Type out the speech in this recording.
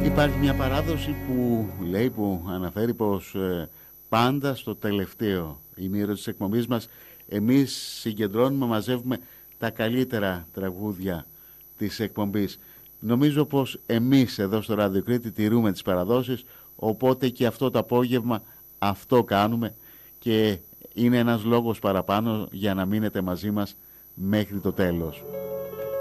Υπάρχει μια παράδοση που λέει, που αναφέρει πως πάντα στο τελευταίο ημίρο της εκπομπής μας εμείς συγκεντρώνουμε, μαζεύουμε τα καλύτερα τραγούδια της εκπομπής. Νομίζω πως εμείς εδώ στο Ράδιο Κρήτη τηρούμε τις παραδόσεις, οπότε και αυτό το απόγευμα αυτό κάνουμε και είναι ένας λόγος παραπάνω για να μείνετε μαζί μας μέχρι το τέλος.